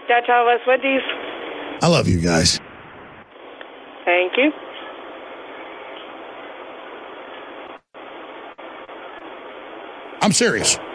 Downtown West Wendy's. I love you guys. Thank you. I'm serious.